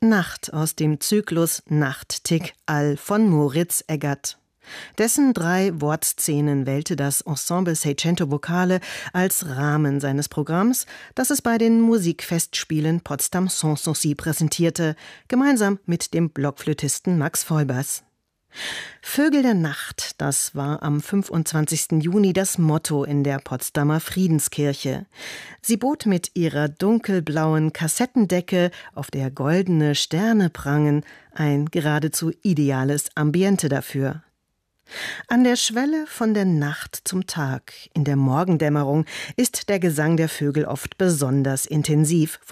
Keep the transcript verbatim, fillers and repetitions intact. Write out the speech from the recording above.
Nacht aus dem Zyklus Nachttick all von Moritz Eggert. Dessen drei Wortszenen wählte das Ensemble Seicento Vocale als Rahmen seines Programms, das es bei den Musikfestspielen Potsdam Sans Souci präsentierte, gemeinsam mit dem Blockflötisten Max Vollbers. Vögel der Nacht, das war am fünfundzwanzigsten Juni das Motto in der Potsdamer Friedenskirche. Sie bot mit ihrer dunkelblauen Kassettendecke, auf der goldene Sterne prangen, ein geradezu ideales Ambiente dafür. An der Schwelle von der Nacht zum Tag, in der Morgendämmerung, ist der Gesang der Vögel oft besonders intensiv,